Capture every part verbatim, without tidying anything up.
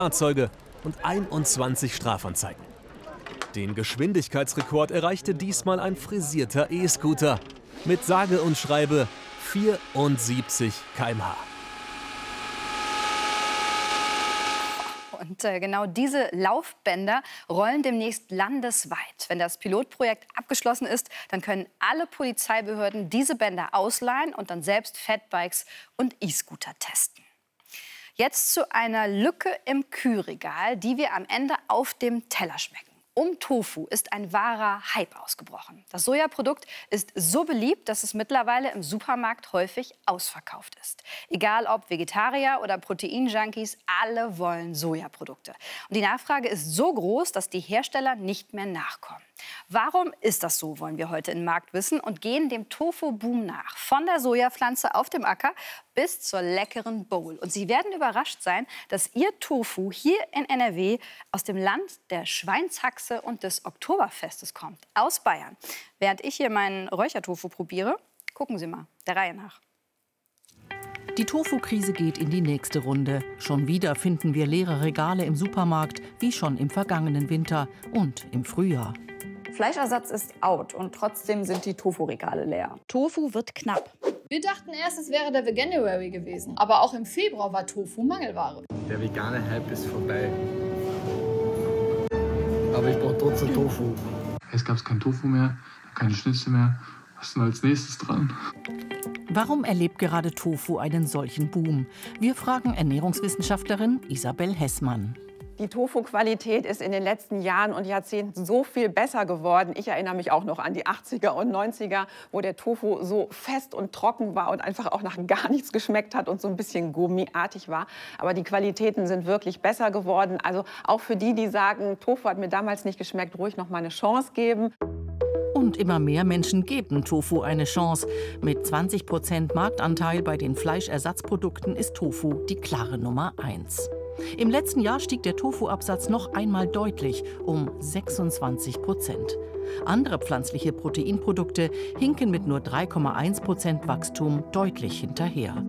Fahrzeuge und einundzwanzig Strafanzeigen. Den Geschwindigkeitsrekord erreichte diesmal ein frisierter E-Scooter mit sage und schreibe vierundsiebzig Kilometer pro Stunde. Und äh, genau diese Laufbänder rollen demnächst landesweit. Wenn das Pilotprojekt abgeschlossen ist, dann können alle Polizeibehörden diese Bänder ausleihen und dann selbst Fatbikes und E-Scooter testen. Jetzt zu einer Lücke im Kühlregal, die wir am Ende auf dem Teller schmecken. Um Tofu ist ein wahrer Hype ausgebrochen. Das Sojaprodukt ist so beliebt, dass es mittlerweile im Supermarkt häufig ausverkauft ist. Egal ob Vegetarier oder Protein-Junkies, alle wollen Sojaprodukte. Und die Nachfrage ist so groß, dass die Hersteller nicht mehr nachkommen. Warum ist das so, wollen wir heute im Markt wissen und gehen dem Tofu-Boom nach. Von der Sojapflanze auf dem Acker bis zur leckeren Bowl. Und Sie werden überrascht sein, dass Ihr Tofu hier in N R W aus dem Land der Schweinshaxe und des Oktoberfestes kommt, aus Bayern. Während ich hier meinen Räuchertofu probiere, gucken Sie mal, der Reihe nach. Die Tofu-Krise geht in die nächste Runde. Schon wieder finden wir leere Regale im Supermarkt, wie schon im vergangenen Winter und im Frühjahr. Fleischersatz ist out und trotzdem sind die Tofu-Regale leer. Tofu wird knapp. Wir dachten erst, es wäre der Veganuary gewesen. Aber auch im Februar war Tofu Mangelware. Der vegane Hype ist vorbei. Aber ich brauche trotzdem Tofu. Es gab kein Tofu mehr, keine Schnitzel mehr. Was ist denn als nächstes dran? Warum erlebt gerade Tofu einen solchen Boom? Wir fragen Ernährungswissenschaftlerin Isabel Hessmann. Die Tofu-Qualität ist in den letzten Jahren und Jahrzehnten so viel besser geworden. Ich erinnere mich auch noch an die achtziger und neunziger, wo der Tofu so fest und trocken war und einfach auch nach gar nichts geschmeckt hat und so ein bisschen gummiartig war. Aber die Qualitäten sind wirklich besser geworden. Also auch für die, die sagen, Tofu hat mir damals nicht geschmeckt, ruhig noch mal eine Chance geben. Und immer mehr Menschen geben Tofu eine Chance. Mit zwanzig Prozent Marktanteil bei den Fleischersatzprodukten ist Tofu die klare Nummer eins. Im letzten Jahr stieg der Tofu-Absatz noch einmal deutlich um sechsundzwanzig Prozent. Andere pflanzliche Proteinprodukte hinken mit nur drei Komma eins Prozent Wachstum deutlich hinterher.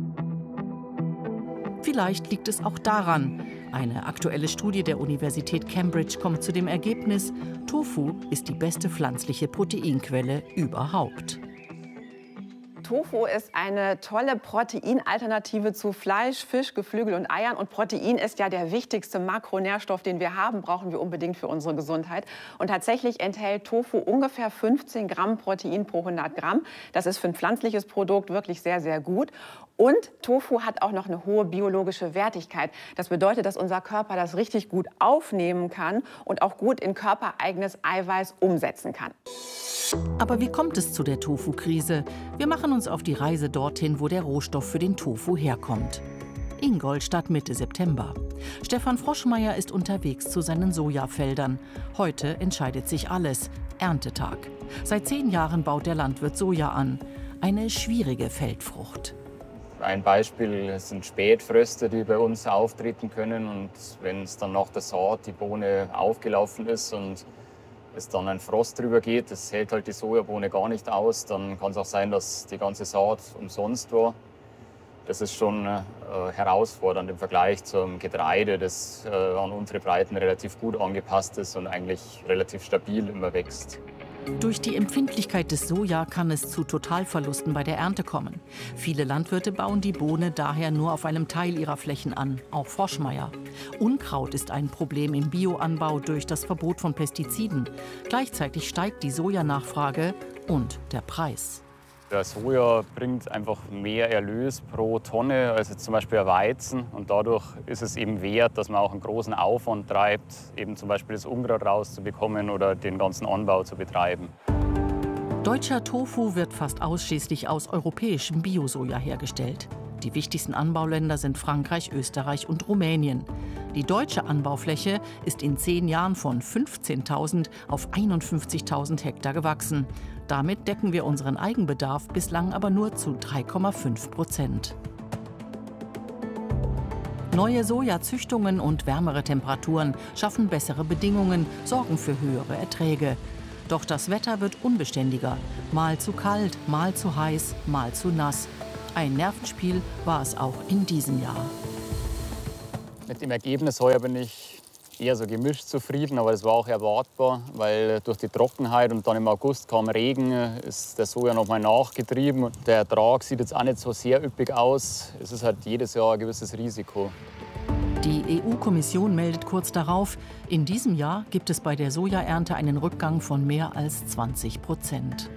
Vielleicht liegt es auch daran. Eine aktuelle Studie der Universität Cambridge kommt zu dem Ergebnis, Tofu ist die beste pflanzliche Proteinquelle überhaupt. Tofu ist eine tolle Proteinalternative zu Fleisch, Fisch, Geflügel und Eiern. Und Protein ist ja der wichtigste Makronährstoff, den wir haben, brauchen wir unbedingt für unsere Gesundheit. Und tatsächlich enthält Tofu ungefähr fünfzehn Gramm Protein pro hundert Gramm. Das ist für ein pflanzliches Produkt wirklich sehr, sehr gut. Und Tofu hat auch noch eine hohe biologische Wertigkeit. Das bedeutet, dass unser Körper das richtig gut aufnehmen kann und auch gut in körpereigenes Eiweiß umsetzen kann. Aber wie kommt es zu der Tofu-Krise? Wir machen uns auf die Reise dorthin, wo der Rohstoff für den Tofu herkommt. Ingolstadt Mitte September. Stefan Froschmeier ist unterwegs zu seinen Sojafeldern. Heute entscheidet sich alles. Erntetag. Seit zehn Jahren baut der Landwirt Soja an. Eine schwierige Feldfrucht. Ein Beispiel sind Spätfröste, die bei uns auftreten können. Und wenn es dann nach der Saat die Bohne aufgelaufen ist und es dann ein Frost drüber geht, das hält halt die Sojabohne gar nicht aus, dann kann es auch sein, dass die ganze Saat umsonst war. Das ist schon äh, herausfordernd im Vergleich zum Getreide, das äh, an unsere Breiten relativ gut angepasst ist und eigentlich relativ stabil immer wächst. Durch die Empfindlichkeit des Soja kann es zu Totalverlusten bei der Ernte kommen. Viele Landwirte bauen die Bohne daher nur auf einem Teil ihrer Flächen an, auch Froschmeier. Unkraut ist ein Problem im Bioanbau durch das Verbot von Pestiziden. Gleichzeitig steigt die Sojanachfrage und der Preis. Der Soja bringt einfach mehr Erlös pro Tonne als jetzt zum Beispiel ein Weizen. Und dadurch ist es eben wert, dass man auch einen großen Aufwand treibt, eben zum Beispiel das Unkraut rauszubekommen oder den ganzen Anbau zu betreiben. Deutscher Tofu wird fast ausschließlich aus europäischem Bio-Soja hergestellt. Die wichtigsten Anbauländer sind Frankreich, Österreich und Rumänien. Die deutsche Anbaufläche ist in zehn Jahren von fünfzehntausend auf einundfünfzigtausend Hektar gewachsen. Damit decken wir unseren Eigenbedarf bislang aber nur zu drei Komma fünf Prozent. Neue Sojazüchtungen und wärmere Temperaturen schaffen bessere Bedingungen, sorgen für höhere Erträge. Doch das Wetter wird unbeständiger. Mal zu kalt, mal zu heiß, mal zu nass. Ein Nervenspiel war es auch in diesem Jahr. Mit dem Ergebnis heuer bin ich eher so gemischt zufrieden, aber das war auch erwartbar, weil durch die Trockenheit und dann im August kam Regen, ist der Soja noch mal nachgetrieben. Der Ertrag sieht jetzt auch nicht so sehr üppig aus. Es ist halt jedes Jahr ein gewisses Risiko. Die E U-Kommission meldet kurz darauf, in diesem Jahr gibt es bei der Sojaernte einen Rückgang von mehr als zwanzig Prozent.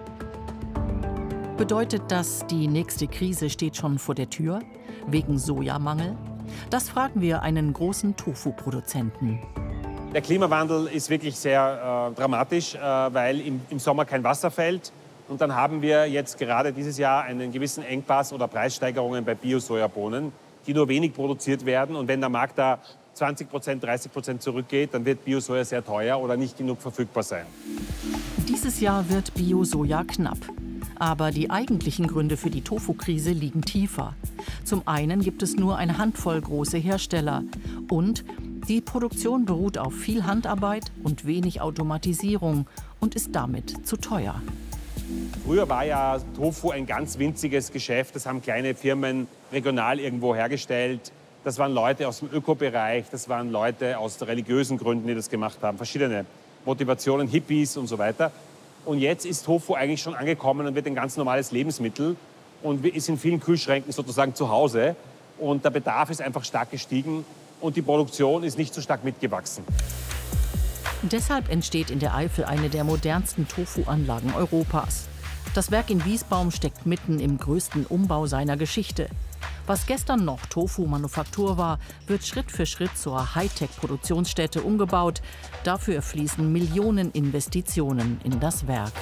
Bedeutet das, die nächste Krise steht schon vor der Tür? Wegen Sojamangel? Das fragen wir einen großen Tofu-Produzenten. Der Klimawandel ist wirklich sehr äh, dramatisch, äh, weil im, im Sommer kein Wasser fällt. Und dann haben wir jetzt gerade dieses Jahr einen gewissen Engpass oder Preissteigerungen bei Bio-Sojabohnen, die nur wenig produziert werden. Und wenn der Markt da zwanzig Prozent, dreißig Prozent zurückgeht, dann wird Bio-Soja sehr teuer oder nicht genug verfügbar sein. Dieses Jahr wird Bio-Soja knapp. Aber die eigentlichen Gründe für die Tofu-Krise liegen tiefer. Zum einen gibt es nur eine Handvoll große Hersteller. Und die Produktion beruht auf viel Handarbeit und wenig Automatisierung und ist damit zu teuer. Früher war ja Tofu ein ganz winziges Geschäft. Das haben kleine Firmen regional irgendwo hergestellt. Das waren Leute aus dem Ökobereich, das waren Leute aus religiösen Gründen, die das gemacht haben. Verschiedene Motivationen, Hippies und so weiter. Und jetzt ist Tofu eigentlich schon angekommen und wird ein ganz normales Lebensmittel und ist in vielen Kühlschränken sozusagen zu Hause. Und der Bedarf ist einfach stark gestiegen und die Produktion ist nicht so stark mitgewachsen. Deshalb entsteht in der Eifel eine der modernsten Tofu-Anlagen Europas. Das Werk in Wiesbaum steckt mitten im größten Umbau seiner Geschichte. Was gestern noch Tofu-Manufaktur war, wird Schritt für Schritt zur Hightech-Produktionsstätte umgebaut. Dafür fließen Millionen Investitionen in das Werk.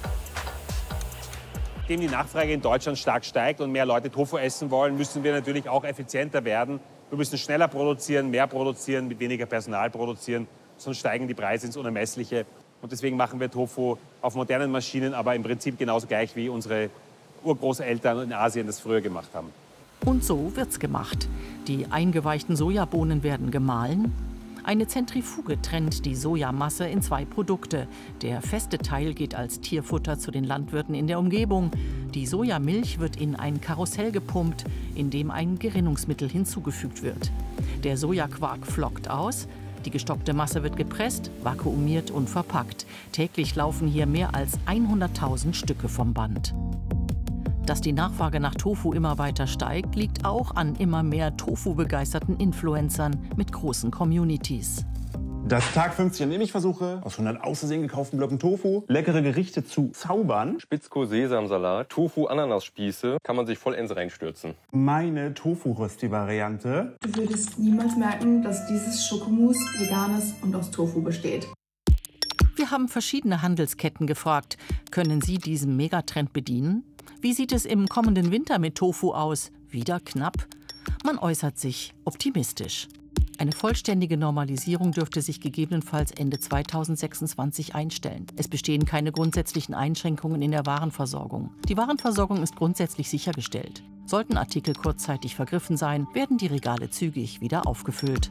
Nachdem die Nachfrage in Deutschland stark steigt und mehr Leute Tofu essen wollen, müssen wir natürlich auch effizienter werden. Wir müssen schneller produzieren, mehr produzieren, mit weniger Personal produzieren, sonst steigen die Preise ins Unermessliche. Und deswegen machen wir Tofu auf modernen Maschinen, aber im Prinzip genauso gleich wie unsere Urgroßeltern in Asien das früher gemacht haben. Und so wird's gemacht. Die eingeweichten Sojabohnen werden gemahlen. Eine Zentrifuge trennt die Sojamasse in zwei Produkte. Der feste Teil geht als Tierfutter zu den Landwirten in der Umgebung. Die Sojamilch wird in ein Karussell gepumpt, in dem ein Gerinnungsmittel hinzugefügt wird. Der Sojaquark flockt aus. Die gestockte Masse wird gepresst, vakuumiert und verpackt. Täglich laufen hier mehr als hunderttausend Stücke vom Band. Dass die Nachfrage nach Tofu immer weiter steigt, liegt auch an immer mehr Tofu-begeisterten Influencern mit großen Communities. Das Tag fünfzig an dem ich versuche, aus hundert aus Versehen gekauften Blöcken Tofu leckere Gerichte zu zaubern. Spitzkohl-Sesamsalat, Tofu-Ananasspieße, kann man sich vollends reinstürzen. Meine Tofu-Rösti-Variante. Du würdest niemals merken, dass dieses Schokomousse vegan ist und aus Tofu besteht. Wir haben verschiedene Handelsketten gefragt, können sie diesen Megatrend bedienen? Wie sieht es im kommenden Winter mit Tofu aus? Wieder knapp? Man äußert sich optimistisch. Eine vollständige Normalisierung dürfte sich gegebenenfalls Ende zweitausendsechsundzwanzig einstellen. Es bestehen keine grundsätzlichen Einschränkungen in der Warenversorgung. Die Warenversorgung ist grundsätzlich sichergestellt. Sollten Artikel kurzzeitig vergriffen sein, werden die Regale zügig wieder aufgefüllt.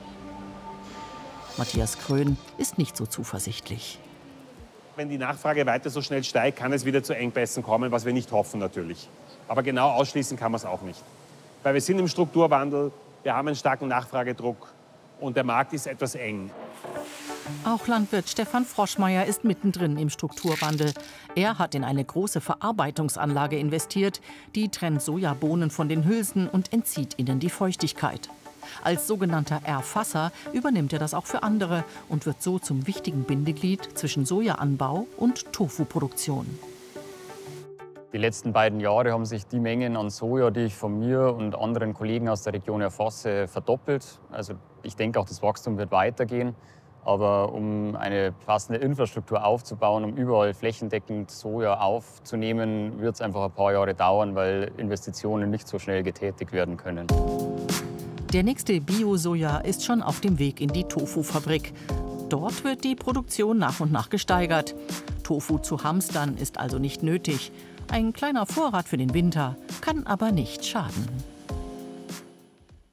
Matthias Krön ist nicht so zuversichtlich. Wenn die Nachfrage weiter so schnell steigt, kann es wieder zu Engpässen kommen, was wir nicht hoffen natürlich. Aber genau ausschließen kann man es auch nicht. Weil wir sind im Strukturwandel, wir haben einen starken Nachfragedruck und der Markt ist etwas eng. Auch Landwirt Stefan Froschmeier ist mittendrin im Strukturwandel. Er hat in eine große Verarbeitungsanlage investiert, die trennt Sojabohnen von den Hülsen und entzieht ihnen die Feuchtigkeit. Als sogenannter Erfasser übernimmt er das auch für andere und wird so zum wichtigen Bindeglied zwischen Sojaanbau und Tofu-Produktion. Die letzten beiden Jahre haben sich die Mengen an Soja, die ich von mir und anderen Kollegen aus der Region erfasse, verdoppelt. Also ich denke auch, das Wachstum wird weitergehen. Aber um eine passende Infrastruktur aufzubauen, um überall flächendeckend Soja aufzunehmen, wird es einfach ein paar Jahre dauern, weil Investitionen nicht so schnell getätigt werden können. Der nächste Bio-Soja ist schon auf dem Weg in die Tofu-Fabrik. Dort wird die Produktion nach und nach gesteigert. Tofu zu hamstern ist also nicht nötig. Ein kleiner Vorrat für den Winter kann aber nicht schaden.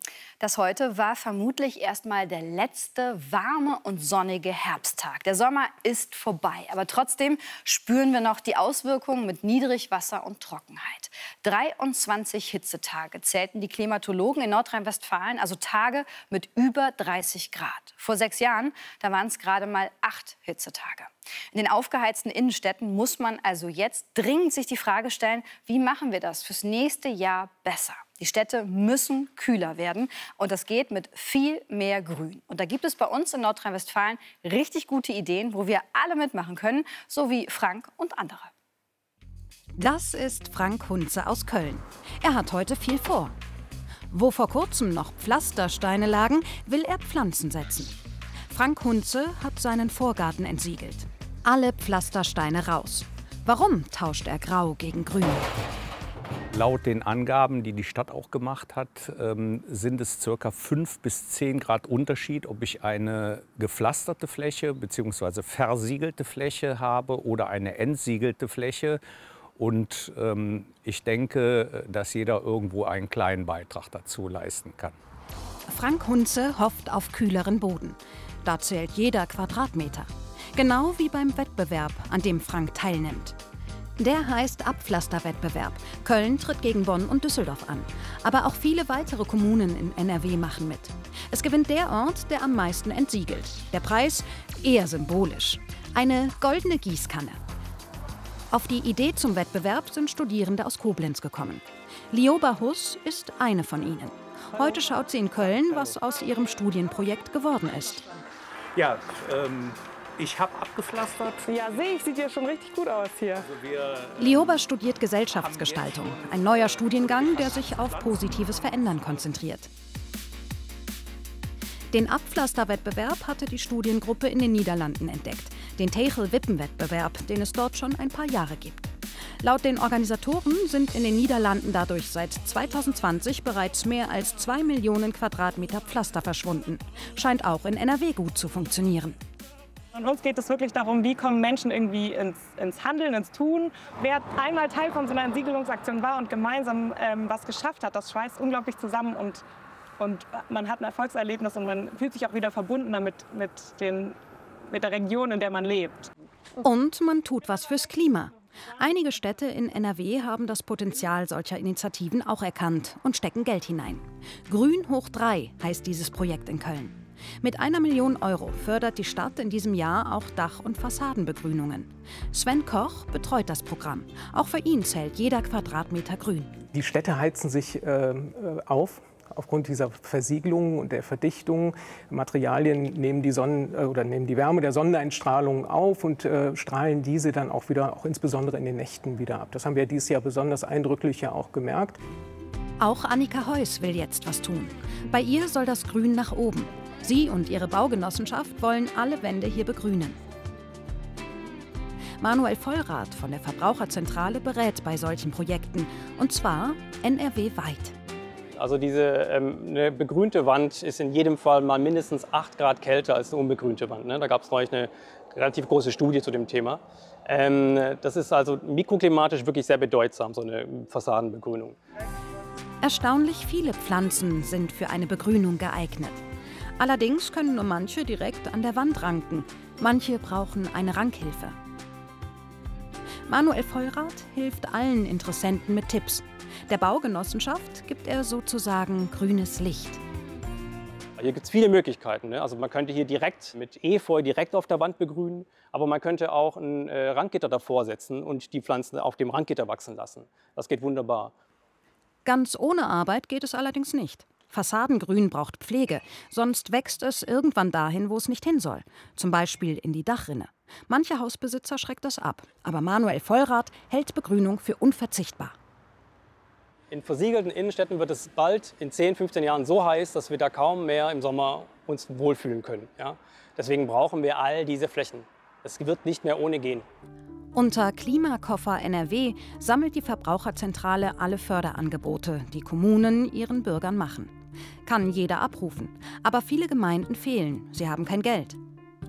Das heute war vermutlich erstmal der letzte warme und sonnige Herbsttag. Der Sommer ist vorbei, aber trotzdem spüren wir noch die Auswirkungen mit Niedrigwasser und Trockenheit. dreiundzwanzig Hitzetage zählten die Klimatologen in Nordrhein-Westfalen, also Tage mit über dreißig Grad. Vor sechs Jahren, da waren es gerade mal acht Hitzetage. In den aufgeheizten Innenstädten muss man also jetzt dringend sich die Frage stellen, wie machen wir das fürs nächste Jahr besser? Die Städte müssen kühler werden und das geht mit viel mehr Grün. Und da gibt es bei uns in Nordrhein-Westfalen richtig gute Ideen, wo wir alle mitmachen können, so wie Frank und andere. Das ist Frank Hunze aus Köln. Er hat heute viel vor. Wo vor kurzem noch Pflastersteine lagen, will er Pflanzen setzen. Frank Hunze hat seinen Vorgarten entsiegelt. Alle Pflastersteine raus. Warum tauscht er Grau gegen Grün? Laut den Angaben, die die Stadt auch gemacht hat, sind es ca. fünf bis zehn Grad Unterschied, ob ich eine gepflasterte Fläche bzw. versiegelte Fläche habe oder eine entsiegelte Fläche. Und ähm, ich denke, dass jeder irgendwo einen kleinen Beitrag dazu leisten kann. Frank Hunze hofft auf kühleren Boden. Da zählt jeder Quadratmeter. Genau wie beim Wettbewerb, an dem Frank teilnimmt. Der heißt Abpflasterwettbewerb. Köln tritt gegen Bonn und Düsseldorf an. Aber auch viele weitere Kommunen in N R W machen mit. Es gewinnt der Ort, der am meisten entsiegelt. Der Preis eher symbolisch. Eine goldene Gießkanne. Auf die Idee zum Wettbewerb sind Studierende aus Koblenz gekommen. Lioba Huss ist eine von ihnen. Heute schaut sie in Köln, was aus ihrem Studienprojekt geworden ist. Ja, ähm, ich habe abgepflastert. Ja, sehe ich. Sieht ja schon richtig gut aus hier. Also wir, Lioba studiert Gesellschaftsgestaltung. Ein neuer Studiengang, der sich auf positives Verändern konzentriert. Den Abpflasterwettbewerb hatte die Studiengruppe in den Niederlanden entdeckt. Den Tegel-Wippen-Wettbewerb, den es dort schon ein paar Jahre gibt. Laut den Organisatoren sind in den Niederlanden dadurch seit zweitausendzwanzig bereits mehr als zwei Millionen Quadratmeter Pflaster verschwunden. Scheint auch in N R W gut zu funktionieren. Und uns geht es wirklich darum, wie kommen Menschen irgendwie ins, ins Handeln, ins Tun. Wer einmal Teil von so einer Entsiegelungsaktion war und gemeinsam ähm, was geschafft hat, das schweißt unglaublich zusammen und, und man hat ein Erfolgserlebnis und man fühlt sich auch wieder verbunden damit, mit, den, mit der Region, in der man lebt. Und man tut was fürs Klima. Einige Städte in N R W haben das Potenzial solcher Initiativen auch erkannt und stecken Geld hinein. Grün hoch drei heißt dieses Projekt in Köln. Mit einer Million Euro fördert die Stadt in diesem Jahr auch Dach- und Fassadenbegrünungen. Sven Koch betreut das Programm. Auch für ihn zählt jeder Quadratmeter Grün. Die Städte heizen sich äh, auf. Aufgrund dieser Versiegelung und der Verdichtung. Materialien nehmen die, Sonnen, oder nehmen die Wärme der Sonneneinstrahlung auf und äh, strahlen diese dann auch wieder, auch insbesondere in den Nächten, wieder ab. Das haben wir dieses Jahr besonders eindrücklich ja auch gemerkt. Auch Annika Heuss will jetzt was tun. Bei ihr soll das Grün nach oben. Sie und ihre Baugenossenschaft wollen alle Wände hier begrünen. Manuel Vollrath von der Verbraucherzentrale berät bei solchen Projekten. Und zwar N R W-weit. Also diese ähm, eine begrünte Wand ist in jedem Fall mal mindestens acht Grad kälter als eine unbegrünte Wand. Ne? Da gab es neulich eine relativ große Studie zu dem Thema. Ähm, das ist also mikroklimatisch wirklich sehr bedeutsam, so eine Fassadenbegrünung. Erstaunlich viele Pflanzen sind für eine Begrünung geeignet. Allerdings können nur manche direkt an der Wand ranken. Manche brauchen eine Rankhilfe. Manuel Vollrath hilft allen Interessenten mit Tipps. Der Baugenossenschaft gibt er sozusagen grünes Licht. Hier gibt es viele Möglichkeiten. Ne? Also man könnte hier direkt mit Efeu direkt auf der Wand begrünen, aber man könnte auch ein äh, Randgitter davor setzen und die Pflanzen auf dem Randgitter wachsen lassen. Das geht wunderbar. Ganz ohne Arbeit geht es allerdings nicht. Fassadengrün braucht Pflege, sonst wächst es irgendwann dahin, wo es nicht hin soll. Zum Beispiel in die Dachrinne. Manche Hausbesitzer schreckt das ab, aber Manuel Vollrath hält Begrünung für unverzichtbar. In versiegelten Innenstädten wird es bald in zehn, fünfzehn Jahren so heiß, dass wir da kaum mehr im Sommer uns wohlfühlen können. Ja? Deswegen brauchen wir all diese Flächen. Es wird nicht mehr ohne gehen. Unter Klimakoffer N R W sammelt die Verbraucherzentrale alle Förderangebote, die Kommunen ihren Bürgern machen. Kann jeder abrufen. Aber viele Gemeinden fehlen. Sie haben kein Geld.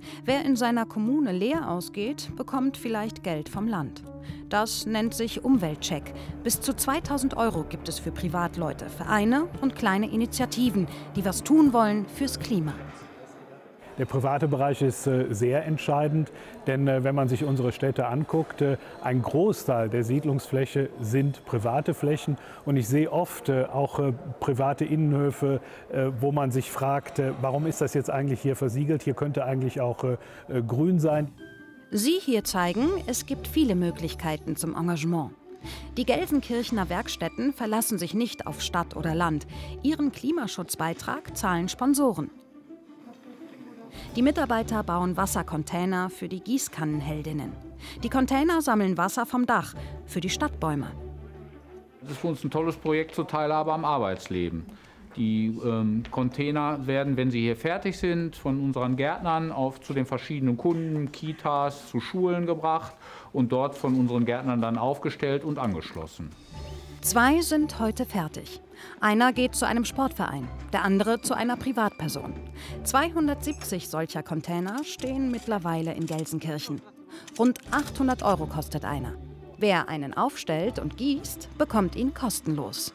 Wer in seiner Kommune leer ausgeht, bekommt vielleicht Geld vom Land. Das nennt sich Umweltcheck. Bis zu zweitausend Euro gibt es für Privatleute, Vereine und kleine Initiativen, die was tun wollen fürs Klima. Der private Bereich ist äh, sehr entscheidend, denn äh, wenn man sich unsere Städte anguckt, äh, ein Großteil der Siedlungsfläche sind private Flächen. Und ich sehe oft äh, auch äh, private Innenhöfe, äh, wo man sich fragt, äh, warum ist das jetzt eigentlich hier versiegelt? Hier könnte eigentlich auch äh, äh, grün sein. Sie hier zeigen, es gibt viele Möglichkeiten zum Engagement. Die Gelsenkirchener Werkstätten verlassen sich nicht auf Stadt oder Land. Ihren Klimaschutzbeitrag zahlen Sponsoren. Die Mitarbeiter bauen Wassercontainer für die Gießkannenheldinnen. Die Container sammeln Wasser vom Dach für die Stadtbäume. Das ist für uns ein tolles Projekt zur Teilhabe am Arbeitsleben. Die ähm, Container werden, wenn sie hier fertig sind, von unseren Gärtnern auf zu den verschiedenen Kunden, Kitas, zu Schulen gebracht und dort von unseren Gärtnern dann aufgestellt und angeschlossen. Zwei sind heute fertig. Einer geht zu einem Sportverein, der andere zu einer Privatperson. zweihundertsiebzig solcher Container stehen mittlerweile in Gelsenkirchen. Rund achthundert Euro kostet einer. Wer einen aufstellt und gießt, bekommt ihn kostenlos.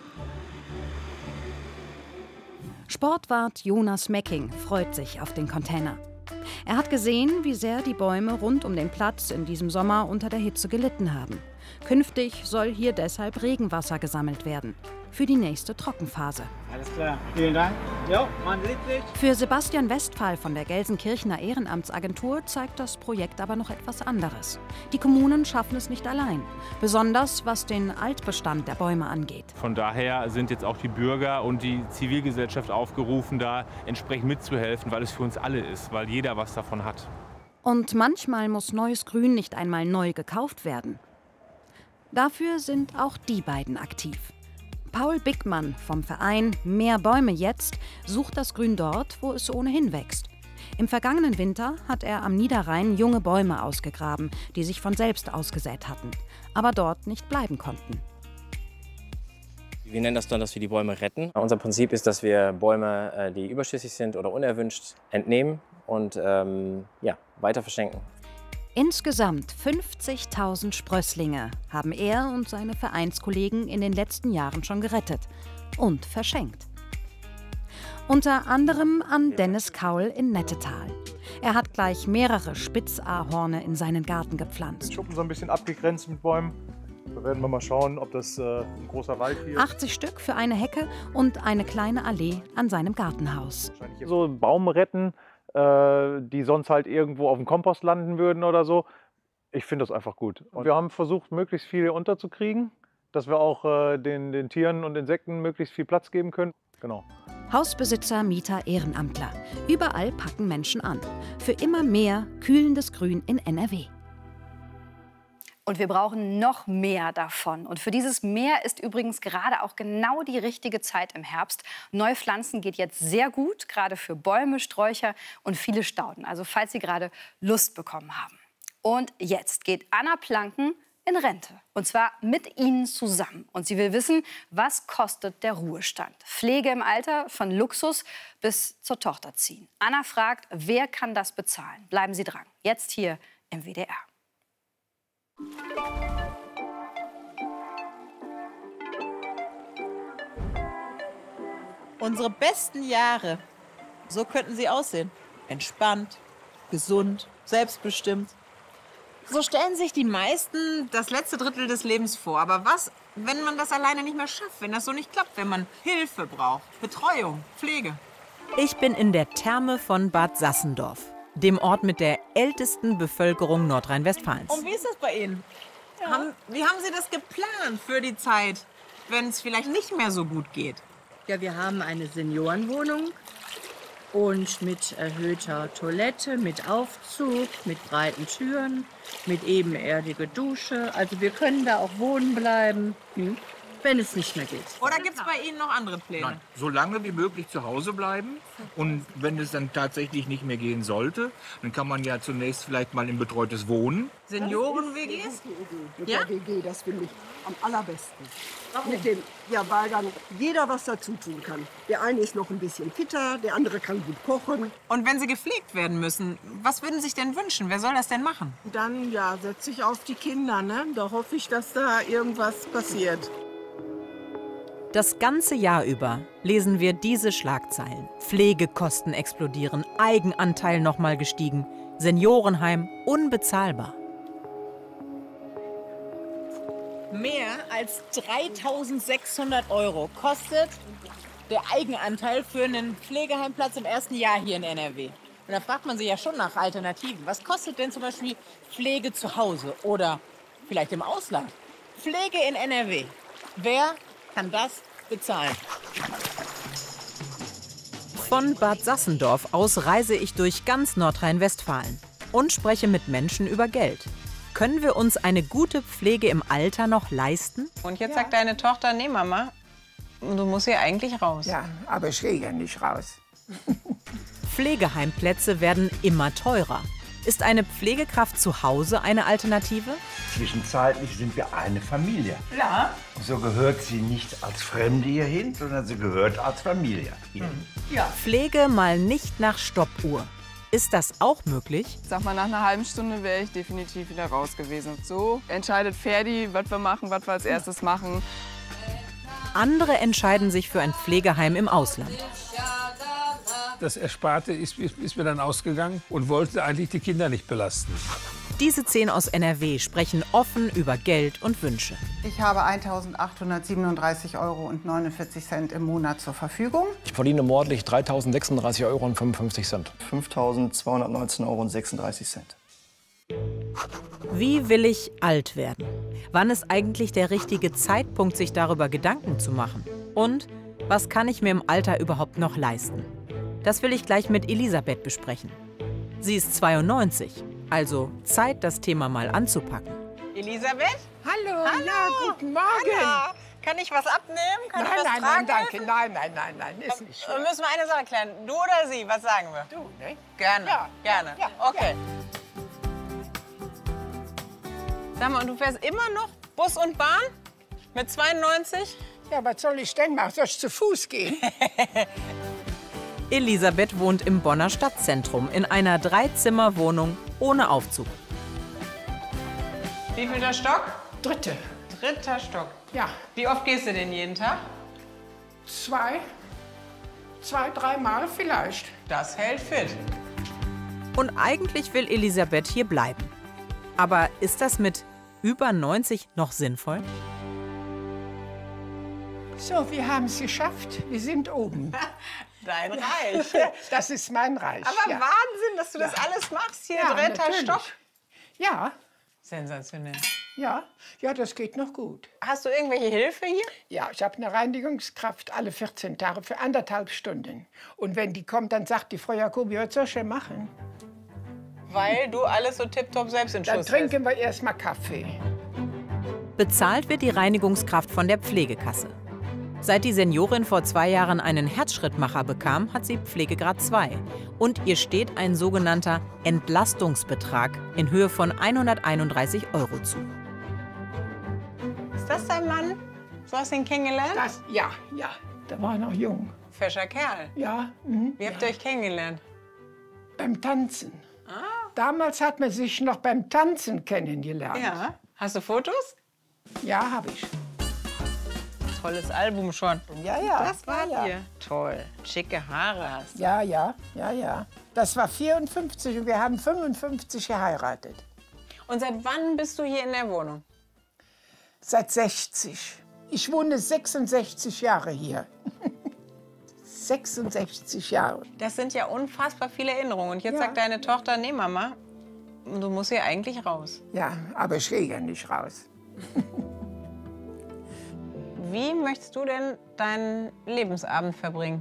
Sportwart Jonas Mecking freut sich auf den Container. Er hat gesehen, wie sehr die Bäume rund um den Platz in diesem Sommer unter der Hitze gelitten haben. Künftig soll hier deshalb Regenwasser gesammelt werden. Für die nächste Trockenphase. Alles klar, vielen Dank. Jo, man sieht sich. Für Sebastian Westphal von der Gelsenkirchener Ehrenamtsagentur zeigt das Projekt aber noch etwas anderes. Die Kommunen schaffen es nicht allein, besonders was den Altbestand der Bäume angeht. Von daher sind jetzt auch die Bürger und die Zivilgesellschaft aufgerufen, da entsprechend mitzuhelfen, weil es für uns alle ist, weil jeder was davon hat. Und manchmal muss neues Grün nicht einmal neu gekauft werden. Dafür sind auch die beiden aktiv. Paul Bickmann vom Verein Mehr Bäume jetzt sucht das Grün dort, wo es ohnehin wächst. Im vergangenen Winter hat er am Niederrhein junge Bäume ausgegraben, die sich von selbst ausgesät hatten, aber dort nicht bleiben konnten. Wir nennen das dann, dass wir die Bäume retten. Unser Prinzip ist, dass wir Bäume, die überschüssig sind oder unerwünscht, entnehmen und ähm, ja, weiter verschenken. Insgesamt fünfzigtausend Sprösslinge haben er und seine Vereinskollegen in den letzten Jahren schon gerettet und verschenkt. Unter anderem an Dennis Kaul in Nettetal. Er hat gleich mehrere Spitzahorne in seinen Garten gepflanzt. Schuppen so ein bisschen abgegrenzt mit Bäumen. Da werden wir mal schauen, ob das äh, ein großer Wald hier ist. achtzig Stück für eine Hecke und eine kleine Allee an seinem Gartenhaus. So Baum retten, die sonst halt irgendwo auf dem Kompost landen würden oder so. Ich finde das einfach gut. Und wir haben versucht, möglichst viele unterzukriegen, dass wir auch äh, den, den Tieren und Insekten möglichst viel Platz geben können. Genau. Hausbesitzer, Mieter, Ehrenamtler. Überall packen Menschen an. Für immer mehr kühlendes Grün in N R W. Und wir brauchen noch mehr davon. Und für dieses Mehr ist übrigens gerade auch genau die richtige Zeit im Herbst. Neupflanzen geht jetzt sehr gut, gerade für Bäume, Sträucher und viele Stauden. Also falls Sie gerade Lust bekommen haben. Und jetzt geht Anna Planken in Rente. Und zwar mit Ihnen zusammen. Und sie will wissen, was kostet der Ruhestand? Pflege im Alter, von Luxus bis zur Tochter ziehen. Anna fragt, wer kann das bezahlen? Bleiben Sie dran. Jetzt hier im W D R. Unsere besten Jahre, so könnten sie aussehen. Entspannt, gesund, selbstbestimmt. So stellen sich die meisten das letzte Drittel des Lebens vor. Aber was, wenn man das alleine nicht mehr schafft, wenn das so nicht klappt, wenn man Hilfe braucht, Betreuung, Pflege? Ich bin in der Therme von Bad Sassendorf, dem Ort mit der ältesten Bevölkerung Nordrhein-Westfalens. Und wie ist das bei Ihnen? Ja. Haben, wie haben Sie das geplant für die Zeit, wenn es vielleicht nicht mehr so gut geht? Ja, wir haben eine Seniorenwohnung und mit erhöhter Toilette, mit Aufzug, mit breiten Türen, mit ebenerdiger Dusche. Also wir können da auch wohnen bleiben. Hm. wenn es nicht mehr geht. Oder gibt es bei Ihnen noch andere Pläne? Nein, so lange wie möglich zu Hause bleiben. Und wenn es dann tatsächlich nicht mehr gehen sollte, dann kann man ja zunächst vielleicht mal in betreutes Wohnen. Senioren-W Gs? Mit Ja? der W G, das finde ich am allerbesten. Mit dem, ja, weil dann jeder was dazu tun kann. Der eine ist noch ein bisschen fitter, der andere kann gut kochen. Und wenn Sie gepflegt werden müssen, was würden Sie sich denn wünschen? Wer soll das denn machen? Dann ja, setze ich auf die Kinder, ne? Da hoffe ich, dass da irgendwas passiert. Das ganze Jahr über lesen wir diese Schlagzeilen. Pflegekosten explodieren, Eigenanteil noch mal gestiegen, Seniorenheim unbezahlbar. Mehr als dreitausendsechshundert Euro kostet der Eigenanteil für einen Pflegeheimplatz im ersten Jahr hier in N R W. Und da fragt man sich ja schon nach Alternativen. Was kostet denn zum Beispiel Pflege zu Hause oder vielleicht im Ausland? Pflege in N R W. Wer kann das bezahlen? Von Bad Sassendorf aus reise ich durch ganz Nordrhein-Westfalen und spreche mit Menschen über Geld. Können wir uns eine gute Pflege im Alter noch leisten? Und jetzt sagt deine Tochter, nee Mama, du musst hier eigentlich raus. Ja, aber ich gehe ja nicht raus. Pflegeheimplätze werden immer teurer. Ist eine Pflegekraft zu Hause eine Alternative? Zwischenzeitlich sind wir eine Familie. Ja. So gehört sie nicht als Fremde hierhin, sondern sie gehört als Familie hierhin. Ja. Pflege mal nicht nach Stoppuhr. Ist das auch möglich? Ich sag mal, nach einer halben Stunde wäre ich definitiv wieder raus gewesen. So entscheidet Ferdi, was wir machen, was wir als erstes machen. Andere entscheiden sich für ein Pflegeheim im Ausland. Das Ersparte ist, ist, ist mir dann ausgegangen und wollte eigentlich die Kinder nicht belasten. Diese zehn aus N R W sprechen offen über Geld und Wünsche. Ich habe eintausendachthundertsiebenunddreißig Euro und neunundvierzig Cent im Monat zur Verfügung. Ich verdiene monatlich dreitausendsechsunddreißig Euro und fünfundfünfzig Cent. fünftausendzweihundertneunzehn Euro und sechsunddreißig Cent. Wie will ich alt werden? Wann ist eigentlich der richtige Zeitpunkt, sich darüber Gedanken zu machen? Und was kann ich mir im Alter überhaupt noch leisten? Das will ich gleich mit Elisabeth besprechen. Sie ist zweiundneunzig, also Zeit, das Thema mal anzupacken. Elisabeth? Hallo, Hallo. ja, guten Morgen. Hallo. Kann ich was abnehmen? Kann nein, ich was nein, tragen? nein, danke. Nein, nein, nein, nein, ist nicht schlimm. Wir müssen wir eine Sache klären. Du oder sie? Was sagen wir? Du, ne? Gerne, Ja, gerne. ja, okay. Sag mal, und du fährst immer noch Bus und Bahn? Mit zweiundneunzig? Ja, was soll ich denn machen? Soll ich zu Fuß gehen? Elisabeth wohnt im Bonner Stadtzentrum in einer Dreizimmerwohnung ohne Aufzug. Wie viel der Stock? Dritte. Dritter Stock. Ja. Wie oft gehst du denn jeden Tag? Zwei, zwei, dreimal vielleicht. Das hält fit. Und eigentlich will Elisabeth hier bleiben. Aber ist das mit über neunzig noch sinnvoll? So, wir haben es geschafft. Wir sind oben. Dein Reich. Das ist mein Reich. Aber ja. Wahnsinn, dass du das alles machst hier, Ja, dritter natürlich. Stock. Ja. Sensationell. Ja, ja, das geht noch gut. Hast du irgendwelche Hilfe hier? Ja, ich habe eine Reinigungskraft alle vierzehn Tage für anderthalb Stunden. Und wenn die kommt, dann sagt die Frau Jacobi, was soll ich denn machen? Weil du alles so tipptopp selbst in Dann Schuss trinken wir erst mal Kaffee. Bezahlt wird die Reinigungskraft von der Pflegekasse. Seit die Seniorin vor zwei Jahren einen Herzschrittmacher bekam, hat sie Pflegegrad zwei. Und ihr steht ein sogenannter Entlastungsbetrag in Höhe von hunderteinunddreißig Euro zu. Ist das dein Mann? So hast du ihn kennengelernt? Das, ja, ja. Der war noch jung. Fescher Kerl. Ja. Mhm, Wie habt ja. ihr euch kennengelernt? Beim Tanzen. Ah. Damals hat man sich noch beim Tanzen kennengelernt. Ja. Hast du Fotos? Ja, habe ich. Tolles Album schon. Ja, ja. Das war ja, hier. Toll. Schicke Haare hast du. Ja, ja, ja, ja. Das war vierundfünfzig und wir haben fünfundfünfzig geheiratet. Und seit wann bist du hier in der Wohnung? Seit sechzig. Ich wohne sechsundsechzig Jahre hier. sechsundsechzig Jahre. Das sind ja unfassbar viele Erinnerungen. Und jetzt Ja. sagt deine Tochter, nee Mama, du musst hier eigentlich raus. Ja, aber ich gehe ja nicht raus. Wie möchtest du denn deinen Lebensabend verbringen?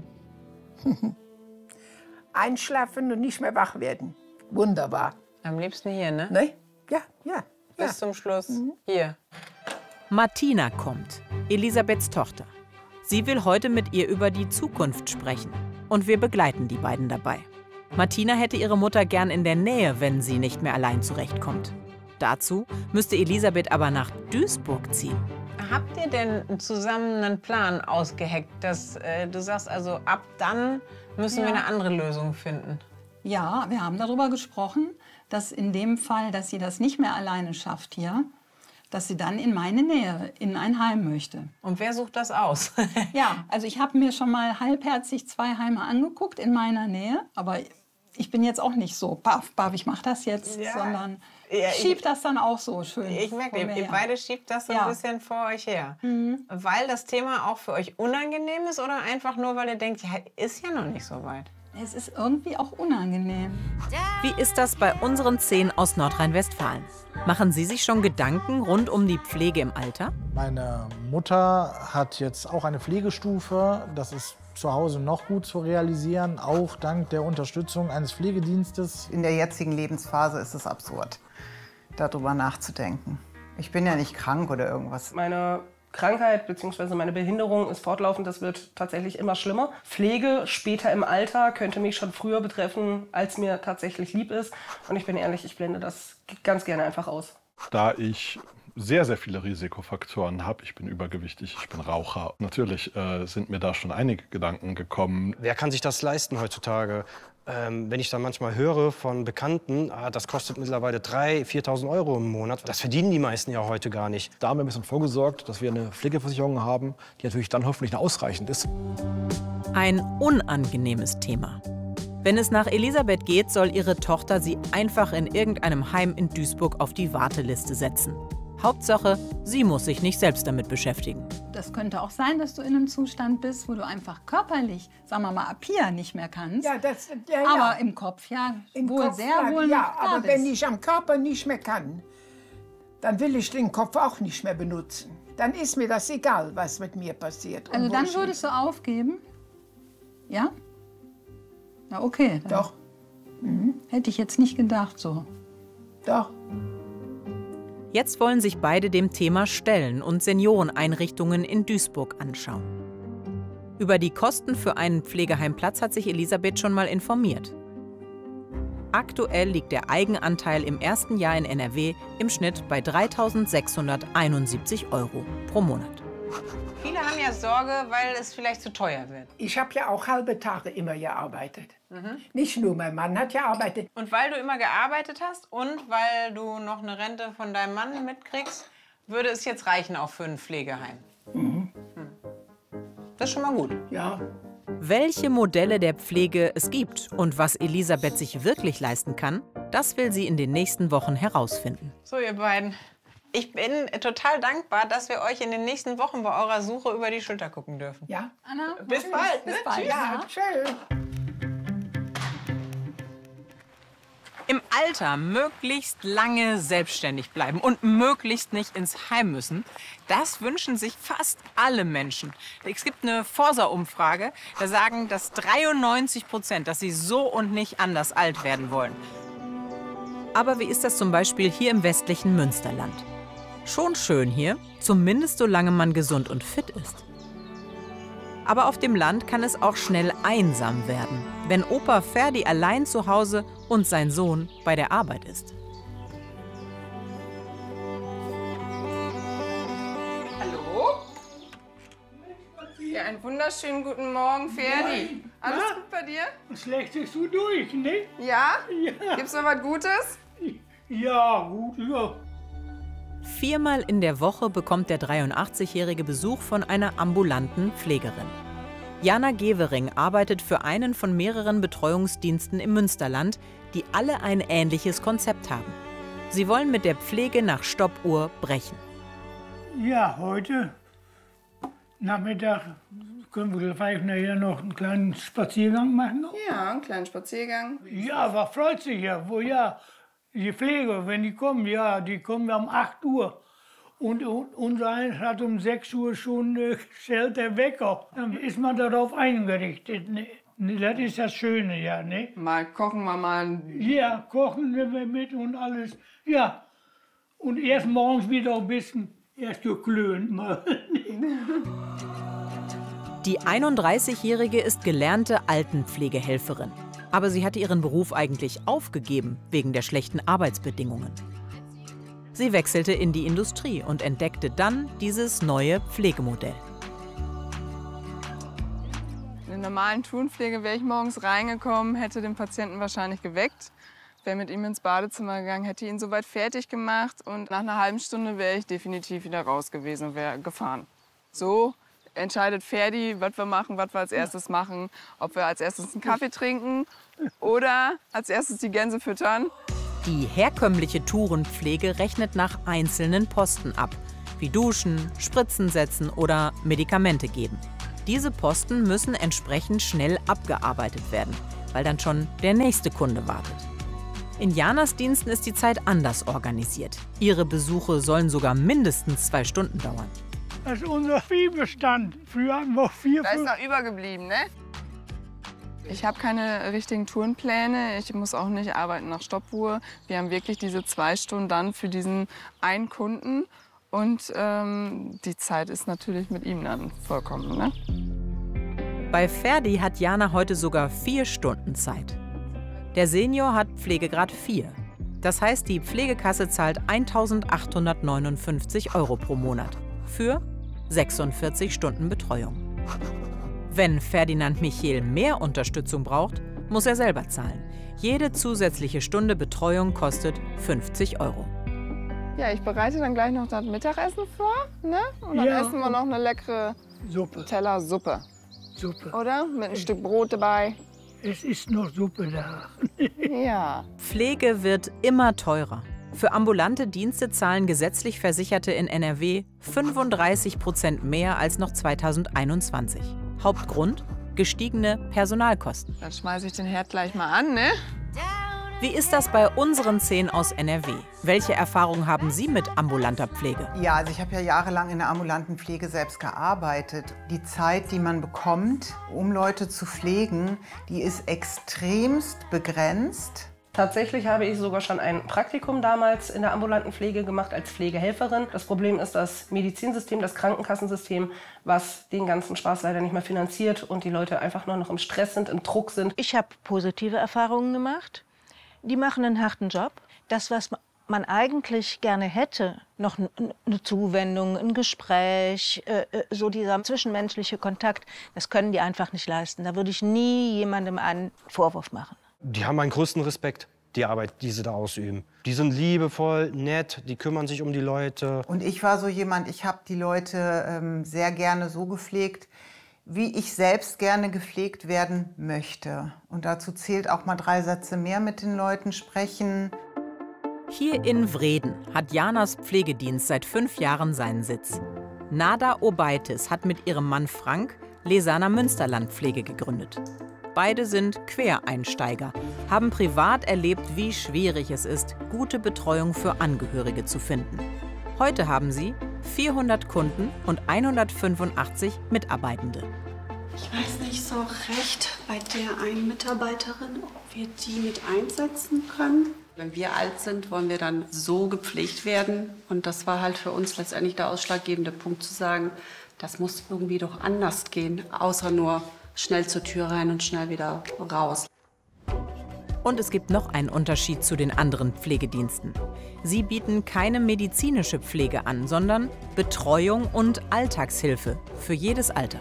Einschlafen und nicht mehr wach werden. Wunderbar. Am liebsten hier, ne? Ne? Ja, ja. Bis ja. zum Schluss hier. Martina kommt, Elisabeths Tochter. Sie will heute mit ihr über die Zukunft sprechen. Und wir begleiten die beiden dabei. Martina hätte ihre Mutter gern in der Nähe, wenn sie nicht mehr allein zurechtkommt. Dazu müsste Elisabeth aber nach Duisburg ziehen. Habt ihr denn zusammen einen Plan ausgeheckt, dass äh, du sagst, also ab dann müssen Ja. wir eine andere Lösung finden? Ja, wir haben darüber gesprochen, dass in dem Fall, dass sie das nicht mehr alleine schafft hier, dass sie dann in meine Nähe, in ein Heim möchte. Und wer sucht das aus? Ja, also ich habe mir schon mal halbherzig zwei Heime angeguckt in meiner Nähe, aber ich bin jetzt auch nicht so, baff, baff, ich mache das jetzt, Ja. sondern Ja, ich schieb das dann auch so schön. Ich merke, vor ihr, mir ihr her. beide schiebt das so Ja. ein bisschen vor euch her. Mhm. Weil das Thema auch für euch unangenehm ist oder einfach nur, weil ihr denkt, ja, ist ja noch nicht so weit? Es ist irgendwie auch unangenehm. Wie ist das bei unseren zehn aus Nordrhein-Westfalen? Machen Sie sich schon Gedanken rund um die Pflege im Alter? Meine Mutter hat jetzt auch eine Pflegestufe. Das ist zu Hause noch gut zu realisieren, auch dank der Unterstützung eines Pflegedienstes. In der jetzigen Lebensphase ist es absurd, darüber nachzudenken. Ich bin ja nicht krank oder irgendwas. Meine Krankheit bzw. meine Behinderung ist fortlaufend, das wird tatsächlich immer schlimmer. Pflege später im Alter könnte mich schon früher betreffen, als mir tatsächlich lieb ist. Und ich bin ehrlich, ich blende das ganz gerne einfach aus. Da ich sehr, sehr viele Risikofaktoren habe, ich bin übergewichtig, ich bin Raucher. Natürlich äh, sind mir da schon einige Gedanken gekommen. Wer kann sich das leisten heutzutage? Ähm, wenn ich dann manchmal höre von Bekannten, ah, das kostet mittlerweile dreitausend, viertausend Euro im Monat. Das verdienen die meisten ja heute gar nicht. Da haben wir ein bisschen vorgesorgt, dass wir eine Pflegeversicherung haben, die natürlich dann hoffentlich ausreichend ist. Ein unangenehmes Thema. Wenn es nach Elisabeth geht, soll ihre Tochter sie einfach in irgendeinem Heim in Duisburg auf die Warteliste setzen. Hauptsache, sie muss sich nicht selbst damit beschäftigen. Das könnte auch sein, dass du in einem Zustand bist, wo du einfach körperlich, sagen wir mal, ab hier nicht mehr kannst. Ja, das, ja, ja. Aber im Kopf, ja, Im wohl Kopf, sehr ja, wohl ja, noch da aber bist. wenn ich am Körper nicht mehr kann, dann will ich den Kopf auch nicht mehr benutzen. Dann ist mir das egal, was mit mir passiert. und Also wo dann ich würdest du aufgeben? Ja? Ja, okay. Dann Doch. Mhm. Hätte ich jetzt nicht gedacht so. Doch. Jetzt wollen sich beide dem Thema stellen und Senioreneinrichtungen in Duisburg anschauen. Über die Kosten für einen Pflegeheimplatz hat sich Elisabeth schon mal informiert. Aktuell liegt der Eigenanteil im ersten Jahr in N R W im Schnitt bei dreitausendsechshunderteinundsiebzig Euro pro Monat. Viele haben ja Sorge, weil es vielleicht zu teuer wird. Ich habe ja auch halbe Tage immer gearbeitet. Mhm. Nicht nur mein Mann hat gearbeitet. Und weil du immer gearbeitet hast und weil du noch eine Rente von deinem Mann mitkriegst, würde es jetzt reichen auch für ein Pflegeheim. Mhm. Das ist schon mal gut. Ja. Welche Modelle der Pflege es gibt und was Elisabeth sich wirklich leisten kann, das will sie in den nächsten Wochen herausfinden. So, ihr beiden. Ich bin total dankbar, dass wir euch in den nächsten Wochen bei eurer Suche über die Schulter gucken dürfen. Ja. Anna, Bis bald. Bis ne? bald. Tschüss. Ja, schön. Im Alter möglichst lange selbstständig bleiben und möglichst nicht ins Heim müssen, das wünschen sich fast alle Menschen. Es gibt eine Forsa-Umfrage, da sagen dass dreiundneunzig Prozent, dass sie so und nicht anders alt werden wollen. Aber wie ist das zum Beispiel hier im westlichen Münsterland? Schon schön hier, zumindest solange man gesund und fit ist. Aber auf dem Land kann es auch schnell einsam werden, wenn Opa Ferdi allein zu Hause und sein Sohn bei der Arbeit ist. Hallo? Ja, einen wunderschönen guten Morgen, Ferdi. Alles Na? gut bei dir? Schlechtest du durch, ne? Ja? Ja. Gibt's noch was Gutes? Ja, gut, ja. Viermal in der Woche bekommt der dreiundachtzigjährige Besuch von einer ambulanten Pflegerin. Jana Gevering arbeitet für einen von mehreren Betreuungsdiensten im Münsterland, die alle ein ähnliches Konzept haben. Sie wollen mit der Pflege nach Stoppuhr brechen. Ja, heute Nachmittag können wir vielleicht nachher noch einen kleinen Spaziergang machen. Ja, einen kleinen Spaziergang. Ja, was freut sich ja, wo ja. Die Pfleger, wenn die kommen, ja, die kommen um acht Uhr. Und, und unser eins hat um sechs Uhr schon äh, stellt der Wecker. Dann ist man darauf eingerichtet. Ne? Das ist das Schöne, ja, ne? Mal kochen wir mal. Ja, kochen wir mit und alles. Ja. Und erst morgens wieder ein bisschen Erst geklönt mal. Die einunddreißigjährige ist gelernte Altenpflegehelferin. Aber sie hatte ihren Beruf eigentlich aufgegeben wegen der schlechten Arbeitsbedingungen. Sie wechselte in die Industrie und entdeckte dann dieses neue Pflegemodell. In der normalen Tourenpflege wäre ich morgens reingekommen, hätte den Patienten wahrscheinlich geweckt, wäre mit ihm ins Badezimmer gegangen, hätte ihn soweit fertig gemacht und nach einer halben Stunde wäre ich definitiv wieder raus gewesen und wäre gefahren. So entscheidet Ferdi, was wir machen, was wir als erstes machen, ob wir als erstes einen Kaffee trinken oder als erstes die Gänse füttern. Die herkömmliche Tourenpflege rechnet nach einzelnen Posten ab, wie Duschen, Spritzen setzen oder Medikamente geben. Diese Posten müssen entsprechend schnell abgearbeitet werden, weil dann schon der nächste Kunde wartet. In Janas Diensten ist die Zeit anders organisiert. Ihre Besuche sollen sogar mindestens zwei Stunden dauern. Das ist unser Viehbestand. Früher hatten wir vier, Da ist fünf. noch übergeblieben, ne? Ich habe keine richtigen Tourenpläne. Ich muss auch nicht arbeiten nach Stoppuhr. Wir haben wirklich diese zwei Stunden dann für diesen einen Kunden. Und ähm, die Zeit ist natürlich mit ihm dann vollkommen, ne? Bei Ferdi hat Jana heute sogar vier Stunden Zeit. Der Senior hat Pflegegrad vier. Das heißt, die Pflegekasse zahlt eintausendachthundertneunundfünfzig Euro pro Monat für sechsundvierzig Stunden Betreuung. Wenn Ferdinand Michel mehr Unterstützung braucht, muss er selber zahlen. Jede zusätzliche Stunde Betreuung kostet fünfzig Euro. Ja, ich bereite dann gleich noch das Mittagessen vor, ne? Und dann Ja. essen wir noch eine leckere Suppe. Teller Suppe. Suppe. Oder? Mit einem Stück Brot dabei. Es ist noch Suppe da. Ja. Pflege wird immer teurer. Für ambulante Dienste zahlen gesetzlich Versicherte in N R W fünfunddreißig Prozent mehr als noch zweitausendeinundzwanzig. Hauptgrund? Gestiegene Personalkosten. Dann schmeiße ich den Herd gleich mal an, ne? Wie ist das bei unseren zehn aus N R W? Welche Erfahrungen haben Sie mit ambulanter Pflege? Ja, also ich habe ja jahrelang in der ambulanten Pflege selbst gearbeitet. Die Zeit, die man bekommt, um Leute zu pflegen, die ist extremst begrenzt. Tatsächlich habe ich sogar schon ein Praktikum damals in der ambulanten Pflege gemacht als Pflegehelferin. Das Problem ist das Medizinsystem, das Krankenkassensystem, was den ganzen Spaß leider nicht mehr finanziert und die Leute einfach nur noch im Stress sind, im Druck sind. Ich habe positive Erfahrungen gemacht. Die machen einen harten Job. Das, was man eigentlich gerne hätte, noch eine Zuwendung, ein Gespräch, äh, so dieser zwischenmenschliche Kontakt, das können die einfach nicht leisten. Da würde ich nie jemandem einen Vorwurf machen. Die haben meinen größten Respekt, die Arbeit, die sie da ausüben. Die sind liebevoll, nett, die kümmern sich um die Leute. Und ich war so jemand, ich habe die Leute ähm, sehr gerne so gepflegt, wie ich selbst gerne gepflegt werden möchte. Und dazu zählt auch mal drei Sätze mehr mit den Leuten sprechen. Hier in Vreden hat Janas Pflegedienst seit fünf Jahren seinen Sitz. Nada Obaitis hat mit ihrem Mann Frank Lesana Münsterland Pflege gegründet. Beide sind Quereinsteiger, haben privat erlebt, wie schwierig es ist, gute Betreuung für Angehörige zu finden. Heute haben sie vierhundert Kunden und hundertfünfundachtzig Mitarbeitende. Ich weiß nicht so recht bei der einen Mitarbeiterin, ob wir die mit einsetzen können. Wenn wir alt sind, wollen wir dann so gepflegt werden. Und das war halt für uns letztendlich der ausschlaggebende Punkt zu sagen, das muss irgendwie doch anders gehen, außer nur schnell zur Tür rein und schnell wieder raus. Und es gibt noch einen Unterschied zu den anderen Pflegediensten. Sie bieten keine medizinische Pflege an, sondern Betreuung und Alltagshilfe für jedes Alter.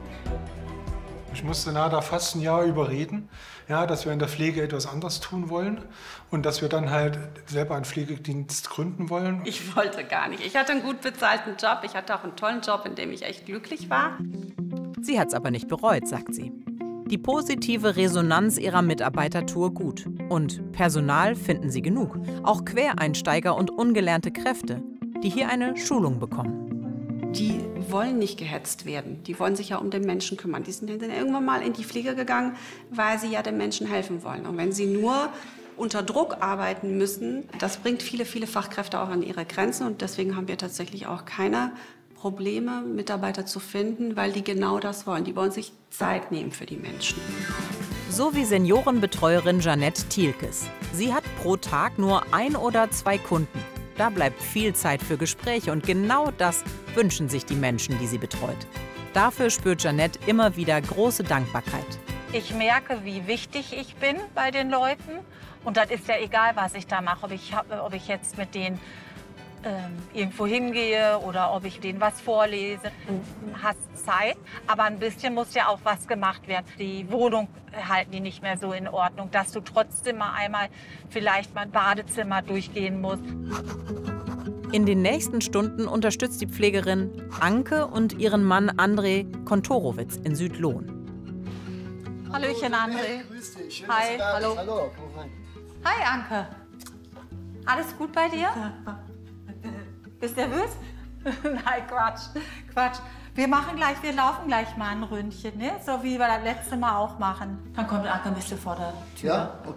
Ich musste Nada fast ein Jahr überreden, ja, dass wir in der Pflege etwas anderes tun wollen und dass wir dann halt selber einen Pflegedienst gründen wollen. Ich wollte gar nicht. Ich hatte einen gut bezahlten Job. Ich hatte auch einen tollen Job, in dem ich echt glücklich war. Sie hat es aber nicht bereut, sagt sie. Die positive Resonanz ihrer Mitarbeiter tue gut. Und Personal finden sie genug. Auch Quereinsteiger und ungelernte Kräfte, die hier eine Schulung bekommen. Die wollen nicht gehetzt werden. Die wollen sich ja um den Menschen kümmern. Die sind dann irgendwann mal in die Pflege gegangen, weil sie ja den Menschen helfen wollen. Und wenn sie nur unter Druck arbeiten müssen, das bringt viele, viele Fachkräfte auch an ihre Grenzen. Und deswegen haben wir tatsächlich auch keine Probleme, Mitarbeiter zu finden, weil die genau das wollen. Die wollen sich Zeit nehmen für die Menschen. So wie Seniorenbetreuerin Jeanette Thielkes. Sie hat pro Tag nur ein oder zwei Kunden. Da bleibt viel Zeit für Gespräche und genau das wünschen sich die Menschen, die sie betreut. Dafür spürt Jeanette immer wieder große Dankbarkeit. Ich merke, wie wichtig ich bin bei den Leuten. Und das ist ja egal, was ich da mache. Ob ich, ob ich jetzt mit denen ähm, irgendwo hingehe oder ob ich denen was vorlese. Du hast Zeit, aber ein bisschen muss ja auch was gemacht werden. Die Wohnung halten die nicht mehr so in Ordnung, dass du trotzdem mal einmal vielleicht mal ein Badezimmer durchgehen musst. In den nächsten Stunden unterstützt die Pflegerin Anke und ihren Mann André Kontorowitz in Südlohn. Hallöchen, André. Hey, grüß dich. Schön, Hi, dass du da hallo. bist. Hallo, komm rein. Hi, Anke. Alles gut bei dir? Bist du nervös? Nein, Quatsch. Quatsch. Wir machen gleich, wir laufen gleich mal ein Ründchen, ne? So wie wir das letzte Mal auch machen. Dann kommt Anke ein bisschen vor der Tür. Ja? Okay.